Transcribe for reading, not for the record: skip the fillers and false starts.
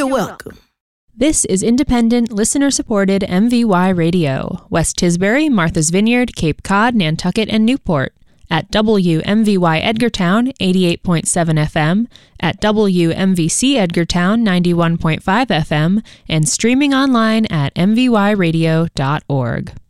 You're welcome. This is independent, listener-supported MVY Radio, West Tisbury, Martha's Vineyard, Cape Cod, Nantucket, and Newport, at WMVY Edgartown, 88.7 FM, at WMVC Edgartown, 91.5 FM, and streaming online at mvyradio.org.